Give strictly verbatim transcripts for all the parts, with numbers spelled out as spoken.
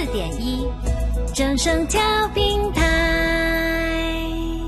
点一，正声调频台。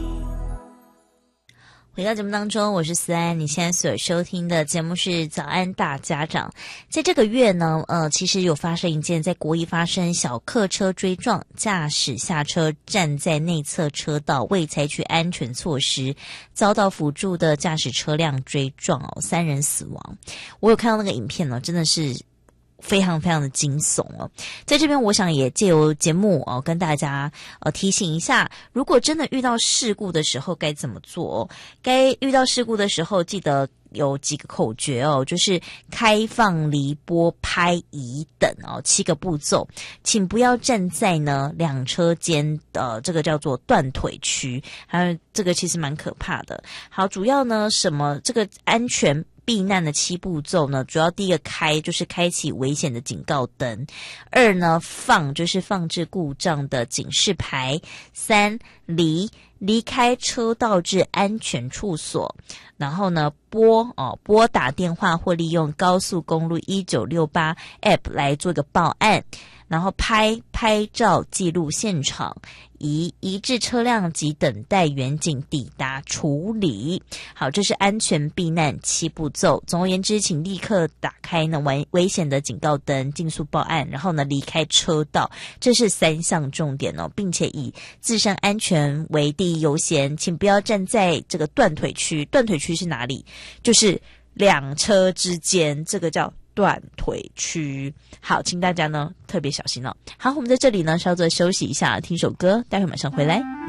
回到节目当中，我是思安，你现在所收听的节目是早安大家长。在这个月呢，呃，其实有发生一件在国一发生小客车追撞，驾驶下车站在内侧车道未采取安全措施，遭到辅助的驾驶车辆追撞哦，三人死亡。我有看到那个影片呢，真的是非常非常的惊悚哦。在这边我想也借由节目哦跟大家呃提醒一下，如果真的遇到事故的时候该怎么做哦。该遇到事故的时候记得有几个口诀哦，就是开放、离拨、拍、移等哦，七个步骤。请不要站在呢两车间的这个叫做断腿区，还有这个其实蛮可怕的。好，主要呢什么这个安全避难的七步骤呢，主要第一个开就是开启危险的警告灯，二呢放就是放置故障的警示牌，三离离开车道至安全处所，然后呢拨哦拨打电话或利用高速公路一九六八 App 来做个报案，然后拍拍照记录现场，移移至车辆及等待员警抵达处理。好，这是安全避难七步骤。总而言之，请立刻打开呢危危险的警告灯，尽速报案，然后呢离开车道，这是三项重点哦，并且以自身安全为第一优先，请不要站在这个断腿区。断腿区是哪里？就是两车之间，这个叫断腿区。好，请大家呢特别小心哦。好，我们在这里呢稍作休息一下，听首歌，待会马上回来。